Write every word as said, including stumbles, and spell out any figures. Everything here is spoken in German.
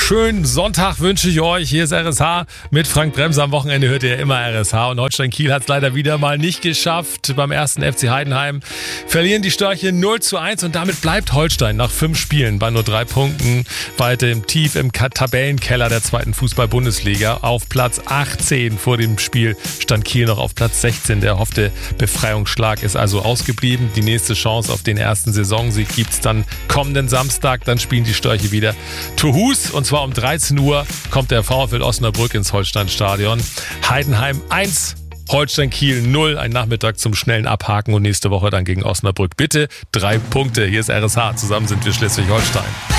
Schönen Sonntag wünsche ich euch. Hier ist R S H mit Frank Bremser. Am Wochenende hört ihr immer R S H. Und Holstein Kiel hat es leider wieder mal nicht geschafft. Beim ersten F C Heidenheim verlieren die Störche null zu eins. Und damit bleibt Holstein nach fünf Spielen bei nur drei Punkten weiter im Tief im Tabellenkeller der zweiten Fußball-Bundesliga. Auf Platz achtzehn vor dem Spiel stand Kiel noch auf Platz sechzehn. Der erhoffte Befreiungsschlag ist also ausgeblieben. Die nächste Chance auf den ersten Saisonsieg gibt es dann kommenden Samstag. Dann spielen die Störche wieder zu Hus. Und zwar um dreizehn Uhr kommt der VfL Osnabrück ins Holsteinstadion. Heidenheim eins, Holstein Kiel null. Ein Nachmittag zum schnellen Abhaken und nächste Woche dann gegen Osnabrück. Bitte drei Punkte. Hier ist R S H. Zusammen sind wir Schleswig-Holstein.